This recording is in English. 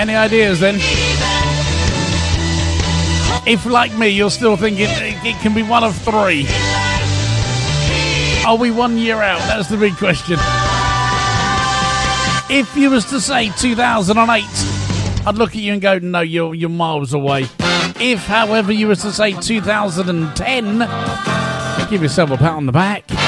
Any ideas then? If, like me, you're still thinking it can be one of three. Are we 1 year out? That's the big question. If you was to say 2008, I'd look at you and go, no, you're miles away. If, however, you was to say 2010, give yourself a pat on the back.